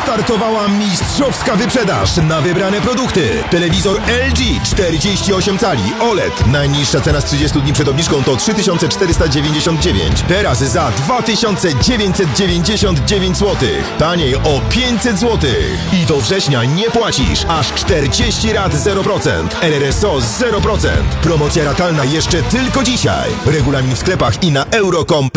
Wystartowała mistrzowska wyprzedaż na wybrane produkty. Telewizor LG 48 cali OLED. Najniższa cena z 30 dni przed obniżką to 3499. Teraz za 2999 zł. Taniej o 500 zł. I do września nie płacisz. Aż 40 rat 0%. RRSO 0%. Promocja ratalna jeszcze tylko dzisiaj. Regulamin w sklepach i na euro.com.pl.